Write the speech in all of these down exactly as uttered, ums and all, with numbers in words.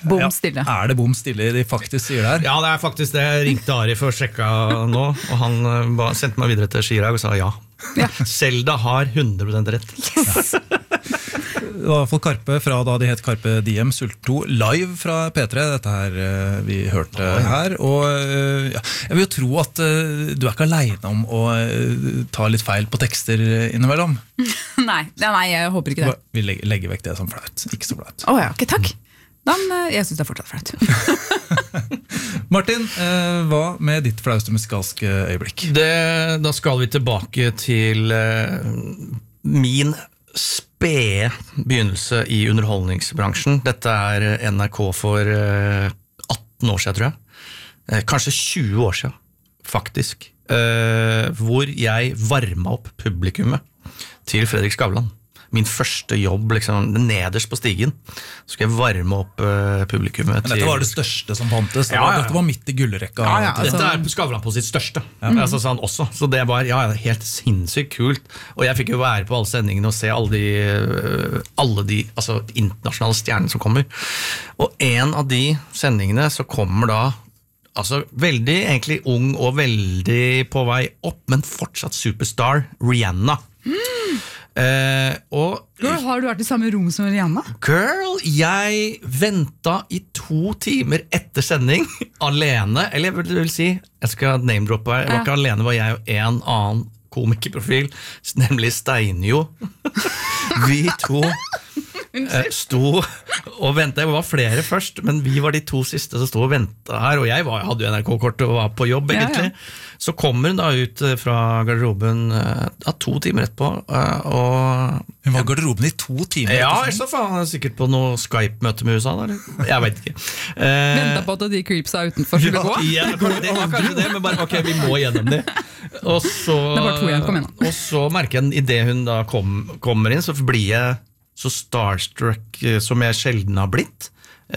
Bom stille. Ja, er det bom stille de faktisk sier der? Ja, det er faktisk det. Jeg ringte Ari for å sjekke nå, og han ba, sendte meg videre til Chirag og sa ja. Ja. Zelda har hundre prosent rett. Yes. Det var i hvert fall Karpe fra da de het Karpe Diem Sult to live fra P tre, dette her uh, vi hørte her, og uh, ja, jeg vil jo tro at uh, du er ikke alene om å uh, ta litt feil på tekster innimellom. nei, nei, jeg håper ikke det. Vi legger, legger vekk det som flaut, ikke så flaut. Åja, ok, takk. Men uh, jeg synes det er fortsatt flaut. Martin, uh, hva med ditt flauste musikalske øyeblikk? Det, da skal vi tilbake til uh, min spede begynnelse i underholdningsbransjen. Dette er N R K for uh, atten år siden, tror jeg. Uh, kanskje tjue år siden, faktisk. Uh, hvor jeg varmet opp publikummet til Fredrik Skavlan. Min første jobb, liksom, nederst på stigen, så skal jeg varme opp uh, publikummet. Men dette var det største som fantes. Ja, ja. Dette var midt i gullrekka. Ja, ja, altså. Dette er Skavlan på sitt største, ja. altså, sa han også. Så det var ja, helt sinnssykt kult. Og jeg fikk jo være på alle sendingene og se alle de, alle de altså, internasjonale stjernene som kommer. Og en av de sendingene så kommer da altså, veldig egentlig ung og veldig på vei opp, men fortsatt superstar, Rihanna. Mm. Uh, og Girl, har du vært i samme rom som Rihanna? Girl, jeg ventet i to timer etter sending alene, eller jeg vil, vil si jeg skal name-droppe her, jeg var ikke alene, var jeg og en annen komikerprofil, nemlig Steinjo. Vi to uh, sto og ventet, det var flere først, men vi var de to siste som sto og ventet her, og jeg var, hadde jo N R K-kort og var på jobb egentlig. Ja, ja. Så kommer hun da ut fra garderoben uh, to timer etterpå, uh, og... Hun var i garderoben i to timer? Ja, jeg så faen sikkert på noe Skype-møte med U S A, eller? Jeg vet ikke. Uh, Ventet på at de creepsa utenfor skulle gå? Ja, kanskje det, kanskje det, men bare, ok, vi må gjennom det. Og så, det er bare to igjen, kom igjen. Og så merker jeg, i det hun da kom, kommer inn, så blir jeg så starstruck som jeg sjelden har blitt.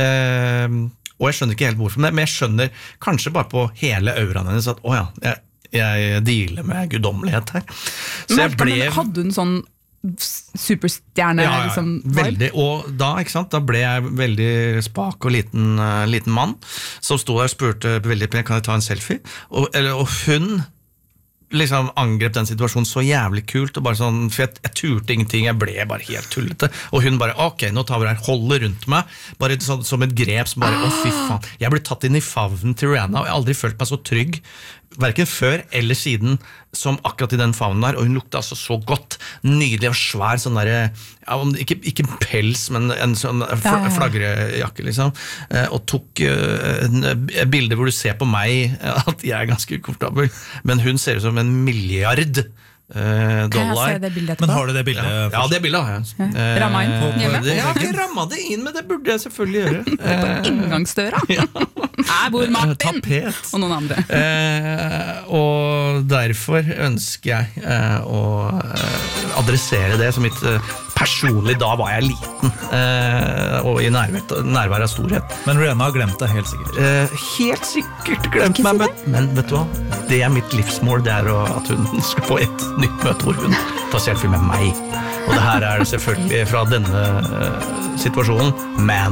Uh, Og jeg skjønner ikke helt hvorfor, men jeg skjønner kanskje bare på hele auraen hennes at, åja, jeg, jeg dealer med guddommelighet her. Så men, jeg ble... Men hadde hun sånn superstjerne? Ja, ja, liksom, veldig, og da, ikke sant, da ble jeg veldig spak og liten, uh, liten mann, som stod der og spurte veldig pent, kan jeg ta en selfie? Og, eller, og hun liksom angrep den situasjonen så jævlig kult, og bare sånn, for jeg, jeg turte ingenting, jeg ble bare helt tullete, og hun bare, ok, nå tar vi her, holder rundt meg, bare så, som et grep, som bare, å fy faen, jeg ble tatt inn i favnen til Rihanna, og jeg har aldri følt meg så trygg, hverken før eller siden, som akkurat i den favnen der, og hun lukte altså så godt, nydelig og svær, sånn der, ja, ikke, ikke en pels, men en sånn fl flagrejakke, liksom, og tok uh, bilder hvor du ser på meg, at jeg er ganske ukomfortabel, men hun ser ut som en milliard uh, dollar. Kan jeg se det bildet etterpå? Men har du det bildet? Ja, ja det bildet har jeg. Ja. Ramma inn hjemme? Det, ja, jeg rammet det inn, men det burde jeg selvfølgelig gjøre. På inngangsdøra? Ja. Her bor Martin Tapet. og noen andre. Eh, og derfor ønsker jeg eh, å eh, adressere det som mitt eh, personlig, da var jeg liten eh, og i nærvær, nærvær av storhet. Men Rihanna har glemt det helt sikkert. Eh, helt sikkert glemt meg, men, men vet du hva? Det er mitt livsmål, det er at hun skal få et nytt møte hvor hun tar selfie med meg. Og det her er selvfølgelig fra denne eh, situasjonen, man